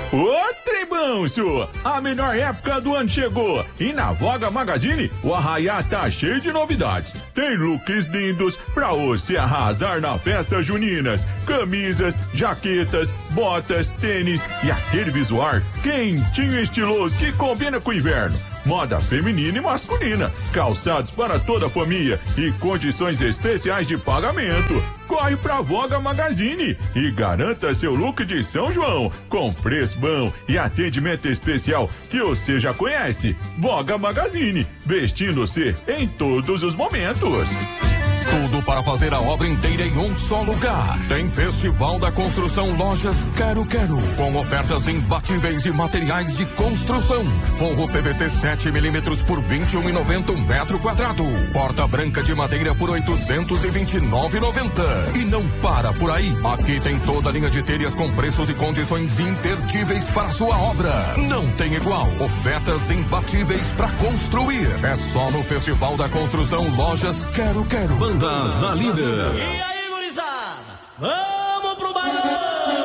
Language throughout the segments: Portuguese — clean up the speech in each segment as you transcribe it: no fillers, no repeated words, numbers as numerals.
Ô, Tremanso! A melhor época do ano chegou e na Voga Magazine o Arraiá tá cheio de novidades. Tem looks lindos pra você arrasar na festa juninas. Camisas, jaquetas, botas, tênis e aquele visual quentinho e estiloso que combina com o inverno. Moda feminina e masculina, calçados para toda a família e condições especiais de pagamento. Corre pra Voga Magazine e garanta seu look de São João com preço bom e atendimento especial que você já conhece. Voga Magazine, vestindo-se em todos os momentos. Tudo para fazer a obra inteira em um só lugar. Tem Festival da Construção Lojas Quero Quero, com ofertas imbatíveis e materiais de construção. Forro PVC 7mm por 21,90 metro quadrado. Porta branca de madeira por 829,90. E não para por aí. Aqui tem toda a linha de telhas com preços e condições imperdíveis para sua obra. Não tem igual. Ofertas imbatíveis para construir. É só no Festival da Construção Lojas Quero Quero. Bandas na Líder. E aí, gurizada? Vamos pro bailão!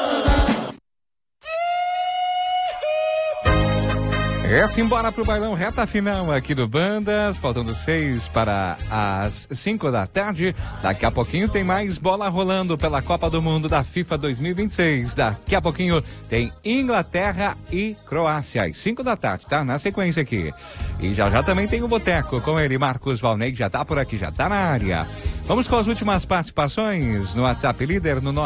Simbora pro bailão, reta final aqui do Bandas, faltando 6 para as 5 da tarde. Daqui a pouquinho tem mais bola rolando pela Copa do Mundo da FIFA 2026. Daqui a pouquinho tem Inglaterra e Croácia, às 5 da tarde, tá? Na sequência aqui. E já também tem o Boteco com ele, Marcos Valnei, que já tá por aqui, já tá na área. Vamos com as últimas participações no WhatsApp Líder no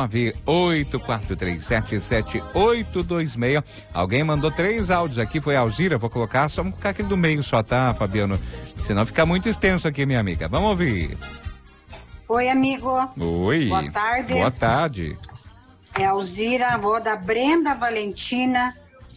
984377826. Alguém mandou 3 áudios aqui, foi a Alzira, vou colocar, só vamos colocar aquele do meio só, tá, Fabiano? Senão fica muito extenso aqui, minha amiga. Vamos ouvir. Oi, amigo. Oi. Boa tarde. Boa tarde. É a Alzira, avó da Brenda Valentina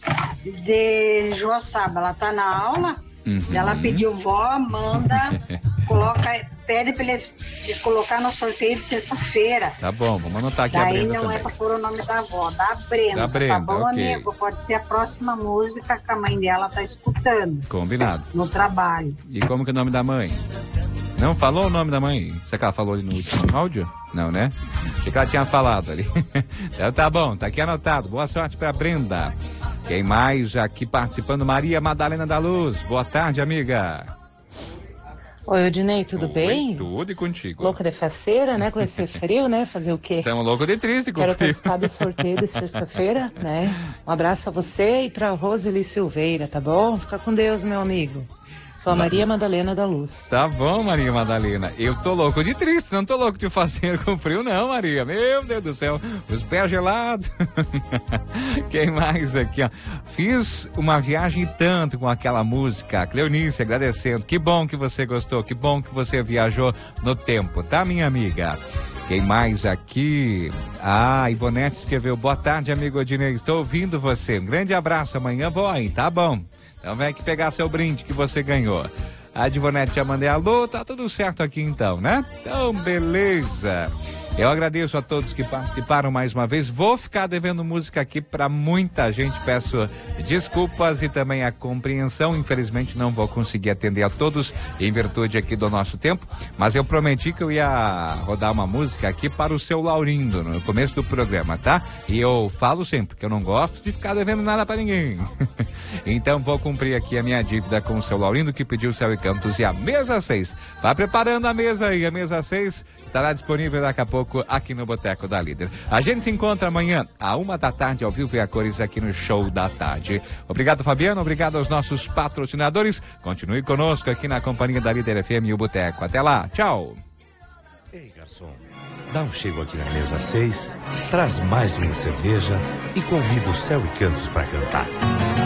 de Joaçaba. Ela tá na aula, ela pediu, vó, manda, pede pra ele colocar no sorteio de sexta-feira. Tá bom, vamos anotar aqui. Daí a Brenda não também. É pra pôr o nome da avó, da Brenda. Da Brenda, tá bom, ok. amigo? Pode ser a próxima música que a mãe dela tá escutando. Combinado. No trabalho. E como que é o nome da mãe? Não falou o nome da mãe? Será que ela falou ali no último áudio? Não, né? Achei que ela tinha falado ali. Então tá bom, tá aqui anotado. Boa sorte pra Brenda. Quem mais aqui participando? Maria Madalena da Luz. Boa tarde, amiga. Oi, Odinei, tudo bem? Tudo e contigo. Louca de faceira, né? Com esse frio, né? Fazer o quê? Estamos loucos de triste com Quero o frio. participar do sorteio de sexta-feira, né? Um abraço a você e pra Roseli Silveira, tá bom? Fica com Deus, meu amigo. Sou a Maria Madalena da Luz. Tá bom, Maria Madalena. Eu tô louco de triste, não tô louco de fazer com frio, não, Maria. Meu Deus do céu, os pés gelados. Quem mais aqui, ó? Fiz uma viagem tanto com aquela música. Cleonice, agradecendo. Que bom que você gostou, que bom que você viajou no tempo, tá, minha amiga? Quem mais aqui? Ah, Ivonete escreveu, boa tarde, amigo Odinei, estou ouvindo você. Um grande abraço, amanhã vou aí, tá bom? Então vem aqui pegar seu brinde que você ganhou. A Divonete já mandei alô, tá tudo certo aqui então, né? Então, beleza. Eu agradeço a todos que participaram mais uma vez. Vou ficar devendo música aqui para muita gente. Peço desculpas e também a compreensão. Infelizmente não vou conseguir atender a todos em virtude aqui do nosso tempo. Mas eu prometi que eu ia rodar uma música aqui para o seu Laurindo no começo do programa, tá? E eu falo sempre que eu não gosto de ficar devendo nada para ninguém. Então vou cumprir aqui a minha dívida com o seu Laurindo, que pediu Céu e Cantos e a mesa 6. Vai preparando a mesa aí, a mesa 6 estará disponível daqui a pouco aqui no Boteco da Líder. A gente se encontra amanhã, à 1 da tarde, ao vivo e a cores aqui no Show da Tarde. Obrigado, Fabiano, obrigado aos nossos patrocinadores. Continue conosco aqui na companhia da Líder FM e o Boteco. Até lá, tchau. Ei, garçom, dá um chego aqui na mesa 6, traz mais uma cerveja e convida o Céu e Cantos para cantar.